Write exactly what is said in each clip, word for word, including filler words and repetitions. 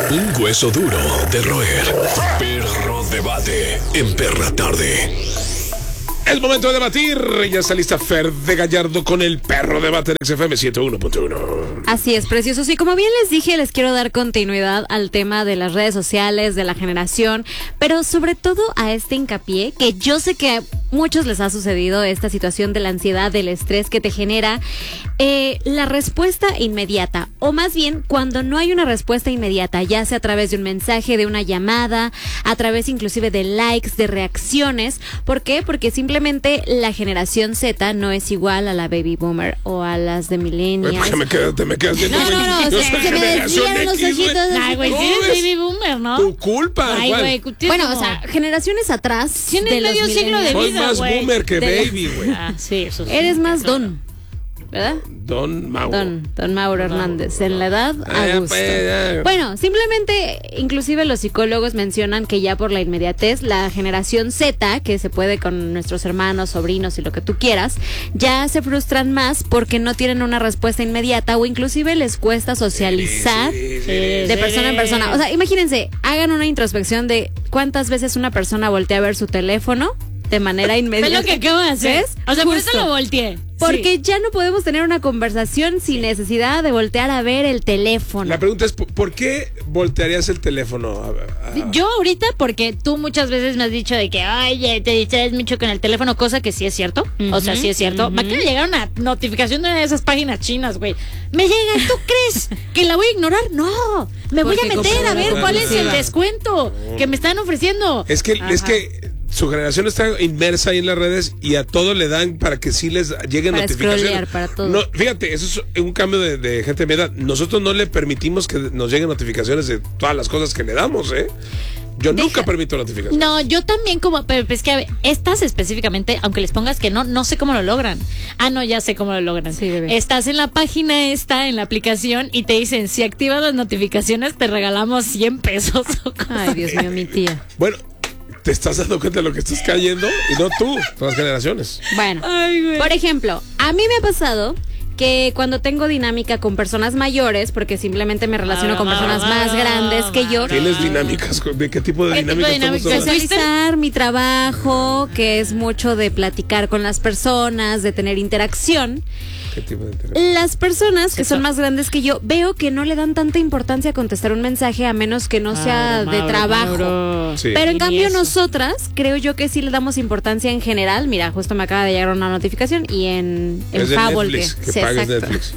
Un hueso duro de roer. Perro debate en Perra Tarde. Es momento de debatir. Ya está lista Fer de Gallardo con el Perro Debate en X F M ciento uno punto uno. Así es, preciosos. Y como bien les dije, les quiero dar continuidad al tema de las redes sociales, de la generación, pero sobre todo a este hincapié, que yo sé que a muchos les ha sucedido esta situación de la ansiedad, del estrés que te genera eh, la respuesta inmediata, o más bien cuando no hay una respuesta inmediata, ya sea a través de un mensaje, de una llamada, a través inclusive de likes, de reacciones. ¿Por qué? Porque simplemente la generación Z no es igual a la baby boomer o a las de millennials. ¿Por qué me quedas, te me quedas viendo? No, no, no, o sea, soy se me generación desvían los X, ojitos. Ay, güey, ¿Cómo sí eres ves? baby boomer, ¿no? Tu culpa. Ay, ¿cuál? güey, tú Bueno, no. o sea, generaciones atrás. Tienes de los medio siglo de millennials. Soy vida, más güey. boomer que De- baby, güey. Ah, sí, eso sí. Eres más don, ¿verdad? Don Mauro. Don, don Mauro Hernández, en la edad Ah, a ya, gusto. pues, ya. Bueno, simplemente, inclusive los psicólogos mencionan que ya por la inmediatez, la generación Z, que se puede con nuestros hermanos, sobrinos y lo que tú quieras, ya se frustran más porque no tienen una respuesta inmediata o inclusive les cuesta socializar Sí, sí, sí. de persona en persona. O sea, imagínense, hagan una introspección de cuántas veces una persona voltea a ver su teléfono de manera inmediata. Es lo que acabo de hacer. ¿Ves? O sea, por eso Justo. lo volteé. Porque Sí. ya no podemos tener una conversación sin necesidad de voltear a ver el teléfono. La pregunta es, ¿por- ¿por qué voltearías el teléfono? A- a- Yo ahorita, porque tú muchas veces me has dicho de que, ay, te distraes mucho con el teléfono, cosa que sí es cierto. O sea, sí es cierto. Me acaba de llegar una notificación de una de esas páginas chinas, güey. Me llega, ¿tú crees que la voy a ignorar? No, me voy Porque a meter a ver compró cuál es el compulsiva. descuento que me están ofreciendo. Es que, es Ajá. que su generación está inmersa ahí en las redes y a todo le dan para que sí les lleguen Para notificaciones. scrollear, para todo. No, fíjate, eso es un cambio de, de gente de mi edad. Nosotros no le permitimos que nos lleguen notificaciones de todas las cosas que le damos, ¿eh? Yo Deja- nunca permito notificaciones. No, yo también como, pero es que a ver, estas específicamente, aunque les pongas que no, no sé cómo lo logran. Ah, no, ya sé cómo lo logran. Sí, bebé. Estás en la página esta, en la aplicación, y te dicen, si activas las notificaciones, te regalamos cien pesos. o cosas Ay, Dios mío, mi tía. Bueno, te estás dando cuenta de lo que estás cayendo y no tú, todas las generaciones. Bueno, Ay, güey. por ejemplo, a mí me ha pasado que cuando tengo dinámica con personas mayores, porque simplemente me relaciono con personas más grandes que yo, ¿Tienes dinámicas? ¿De qué tipo de ¿Qué tipo dinámicas de estamos dinámicas? hablando? socializar mi trabajo, que es mucho de platicar con las personas, de tener interacción. ¿Qué tipo de interés? Las personas que Sexo. son más grandes que yo, veo que no le dan tanta importancia a contestar un mensaje a menos que no sea Mauro, de Mauro, trabajo. Mauro. Sí. Pero en Ni cambio eso. nosotras, creo yo que sí le damos importancia en general. Mira, justo me acaba de llegar una notificación y en, en Es de Fable. Netflix, que sí, pagues exacto. Netflix.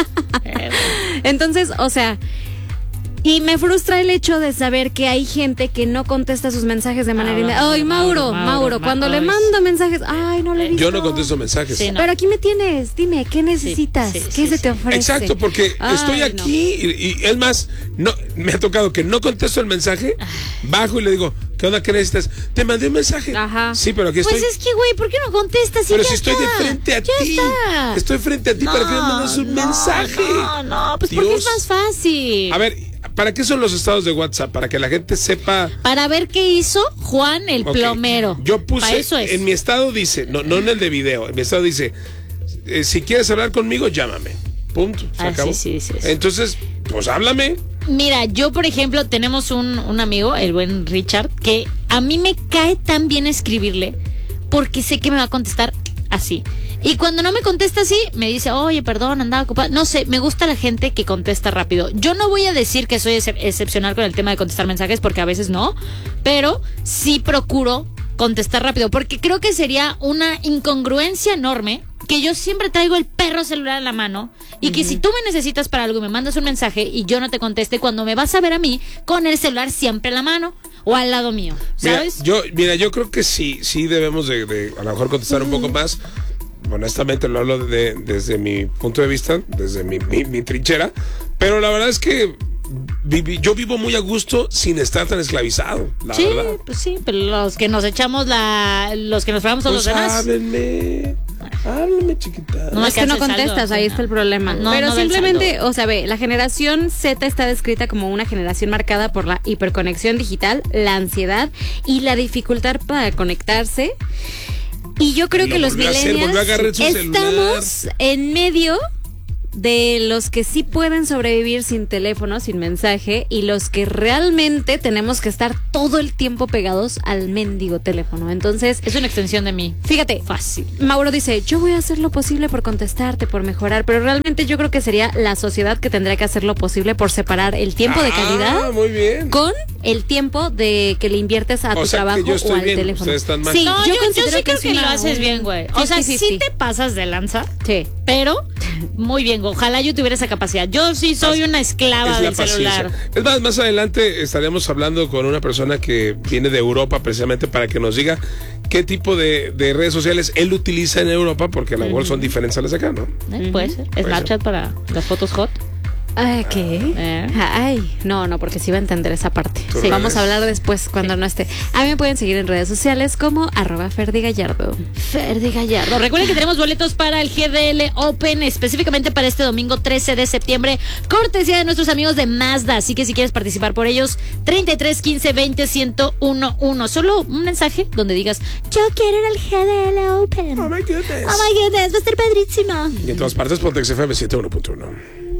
Entonces, o sea, y me frustra el hecho de saber que hay gente que no contesta sus mensajes de manera Mauro, inmediata. Ay, Mauro, Mauro, Mauro, Mauro, cuando Mauro. le mando mensajes, ay, no le he visto. Yo no contesto mensajes. Sí, no. Pero aquí me tienes, dime, ¿qué necesitas? sí, ¿Qué sí, se sí. te ofrece? Exacto, porque Ay, estoy no. aquí y, y es más, no, me ha tocado que no contesto el mensaje, bajo y le digo, ¿qué onda? ¿Qué necesitas? Te mandé un mensaje. Ajá. Sí, pero aquí estoy. Pues es que, güey, ¿por qué no contestas? pero ya si estoy está. de frente a Ya ti. está. Estoy frente a ti, ¿para qué me mandas un no, mensaje? No, no, pues porque Dios. es más fácil. A ver, ¿para qué son los estados de WhatsApp? Para que la gente sepa. Para ver qué hizo Juan el Ok, plomero. Yo Pa' puse, eso es. en mi estado dice, no, no en el de video, en mi estado dice, eh, si quieres hablar conmigo, llámame. Punto. Se Ah, acabó. sí, sí, sí, sí. Entonces, pues háblame. Mira, yo por ejemplo tenemos un, un amigo, el buen Richard, que a mí me cae tan bien escribirle porque sé que me va a contestar así. Y cuando no me contesta así, me dice, oye, perdón, andaba ocupada. No sé, me gusta la gente que contesta rápido. Yo no voy a decir que soy excep- excepcional con el tema de contestar mensajes porque a veces no, pero sí procuro contestar rápido porque creo que sería una incongruencia enorme que yo siempre traigo el perro celular en la mano y que si tú me necesitas para algo y me mandas un mensaje y yo no te conteste, cuando me vas a ver a mí con el celular siempre en la mano o al lado mío, ¿sabes? Mira, yo, mira, yo creo que sí, sí debemos de, de a lo mejor contestar un poco más. Honestamente lo hablo de, desde mi punto de vista, desde mi, mi, mi trinchera, pero la verdad es que vivi, yo vivo muy a gusto sin estar tan esclavizado, la sí, verdad. pues sí, pero los que nos echamos la, los que nos fregamos son Pues los demás. háblenme, háblenme, chiquita. No, es que no haces algo, contestas, sí, ahí no. está el problema. No, Pero no del simplemente, saldo. o sea, ve, la generación Z está descrita como una generación marcada por la hiperconexión digital, la ansiedad y la dificultad para conectarse. Y yo creo Lo que los volvió a hacer, volvió a agarrar millennials su celular. estamos en medio de los que sí pueden sobrevivir sin teléfono, sin mensaje, y los que realmente tenemos que estar todo el tiempo pegados al mendigo teléfono. Entonces, Es una extensión de mí. fíjate, Fácil. Mauro dice, yo voy a hacer lo posible por contestarte, por mejorar, pero realmente yo creo que sería la sociedad que tendría que hacer lo posible por separar el tiempo de calidad Ah, muy bien. con el tiempo de que le inviertes a O tu sea, que trabajo yo estoy o al bien, teléfono. ustedes están mal. Sí, No, yo, yo, yo considero sí creo es que lo una- haces bien, güey. O sea, fifty sí fifty. te pasas de lanza, Sí. pero muy bien. Ojalá yo tuviera esa capacidad. Yo sí soy una esclava Es la del celular. paciencia. Es más, más adelante estaríamos hablando con una persona que viene de Europa precisamente para que nos diga qué tipo de, de redes sociales él utiliza en Europa, porque a lo mejor son diferentes a las de acá, ¿no? ¿Eh? Puede ser. Snapchat para las fotos hot. Ay, ¿qué? Eh. Ay, no, no, porque sí va a entender esa parte. Tus Sí, vamos redes. a hablar después cuando no esté. A mí me pueden seguir en redes sociales como arroba Ferdi Gallardo. Ferdi Gallardo. Recuerden que tenemos boletos para el G D L Open, específicamente para este domingo trece de septiembre, cortesía de nuestros amigos de Mazda. Así que si quieres participar por ellos, treinta y tres quince veinte ciento uno. Solo un mensaje donde digas, yo quiero ir al G D L Open. Oh my goodness. Oh my goodness, va a estar padrísimo. Y en todas partes, Pontex F M ciento uno punto uno.